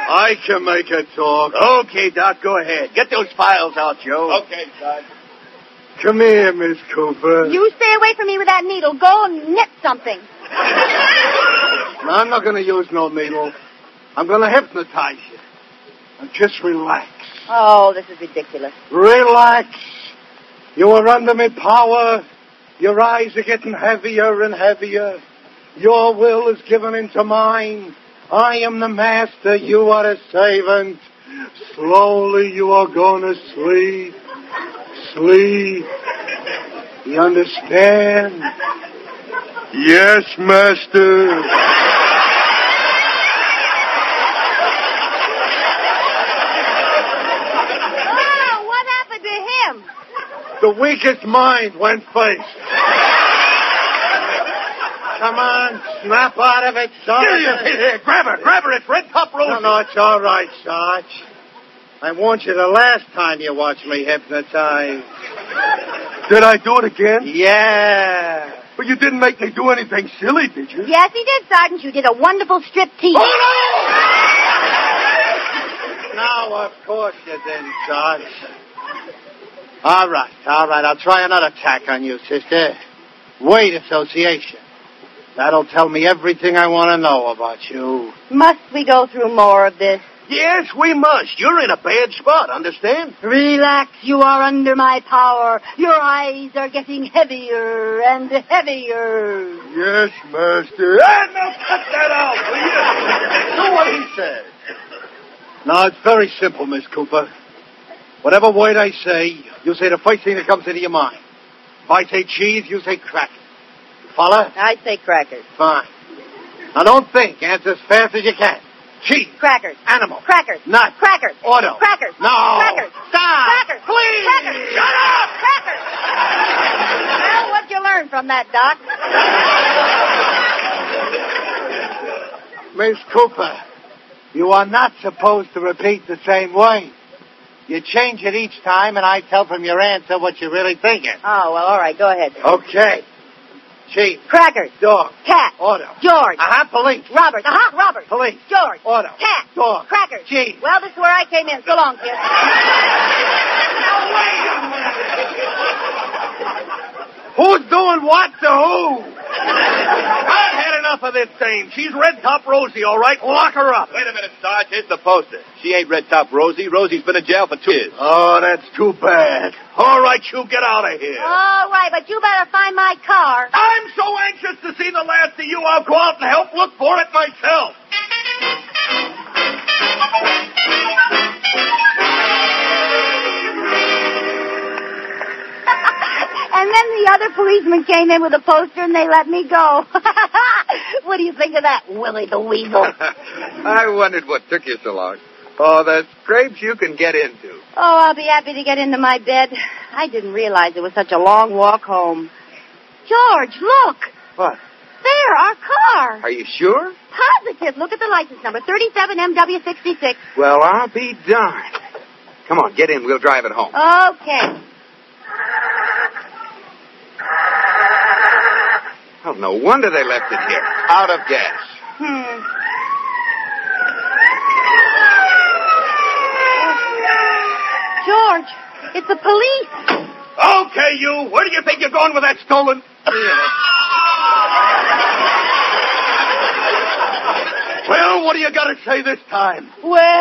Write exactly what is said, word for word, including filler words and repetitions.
I can make it talk. Okay, Doc, go ahead. Get those files out, Joe. Okay, son. Come here, Miss Cooper. You stay away from me with that needle. Go and knit something. No, I'm not going to use no needle. I'm going to hypnotize you. Now just relax. Oh, this is ridiculous. Relax. You are under my power. Your eyes are getting heavier and heavier. Your will is given into mine. I am the master. You are a servant. Slowly you are going to sleep. Sleep. You understand? Yes, master. Oh, what happened to him? The weakest mind went first. Come on, snap out of it, Sarge. Here, here, here. Grab her, grab her. It's Red Top Rosie. No, no, it's all right, Sarge. I warned you the last time you watched me hypnotize. Did I do it again? Yeah. But you didn't make me do anything silly, did you? Yes, he did, Sergeant. You did a wonderful strip tease. Oh, no! No, of course you didn't, Sarge. All right, all right. I'll try another tack on you, sister. Weight association. That'll tell me everything I want to know about you. Must we go through more of this? Yes, we must. You're in a bad spot, understand? Relax, you are under my power. Your eyes are getting heavier and heavier. Yes, master. Ah, now cut that out, will you? Do what he says. Now, it's very simple, Miss Cooper. Whatever word I say, you say the first thing that comes into your mind. If I say cheese, you say cracker. You follow? I say crackers. Fine. Now, don't think. Answer as fast as you can. Cheese. Crackers. Animal. Crackers. Nut. Crackers. Auto. Crackers. No. Crackers. Stop. Crackers. Please. Crackers. Shut up. Crackers. Well, what'd you learn from that, Doc? Miss Cooper, you are not supposed to repeat the same way. You change it each time, and I tell from your answer what you're really thinking. Oh, well, all right. Go ahead. Okay. Cheese. Crackers. Dog. Cat. Auto. George. Uh-huh. Police. Robert. Uh-huh. Robert. Police. George. Auto. Cat. Dog. Crackers. Cheese. Well, this is where I came in. So long, kid. Who's doing what to who? I've had enough of this thing. She's Red Top Rosie, all right? Lock her up. Wait a minute, Sarge. Here's the poster. She ain't Red Top Rosie. Rosie's been in jail for two years. Oh, that's too bad. All right, you get out of here. All right, but you better find my car. I'm so anxious to see the last of you, I'll go out and help look for it myself. And then the other policeman came in with a poster and they let me go. What do you think of that, Willie the Weasel? I wondered what took you so long. Oh, the scrapes you can get into. Oh, I'll be happy to get into my bed. I didn't realize it was such a long walk home. George, look. What? There, our car. Are you sure? Positive. Look at the license number, thirty-seven M W sixty-six. Well, I'll be darned. Come on, get in. We'll drive it home. Okay. Oh, no wonder they left it here. Out of gas. Hmm. George, it's the police. Okay, you. Where do you think you're going with that stolen... Well, what do you got to say this time? Well...